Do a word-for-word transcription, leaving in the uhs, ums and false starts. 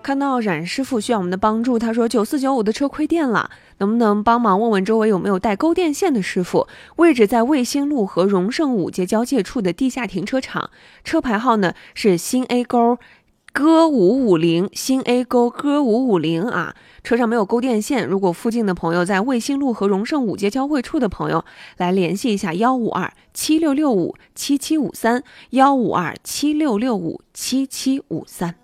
看到冉师傅需要我们的帮助，他说九四九五的车亏电了，能不能帮忙问问周围有没有带勾电线的师傅？位置在卫星路和荣盛五街交界处的地下停车场，车牌号呢是新 A 勾哥五五零，新 A 勾哥五五零啊，车上没有勾电线。如果附近的朋友在卫星路和荣盛五街交汇处的朋友，来联系一下幺五二七六六五七七五三幺五二七六六五七七五三。